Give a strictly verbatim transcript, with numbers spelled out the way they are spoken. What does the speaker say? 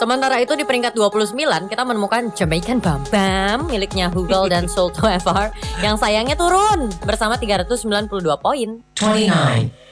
Sementara itu di peringkat dua puluh sembilan kita menemukan Jamaican Bam Bam miliknya Hugel dan Sulto F R yang sayangnya turun bersama tiga ratus sembilan puluh dua poin. twenty-nine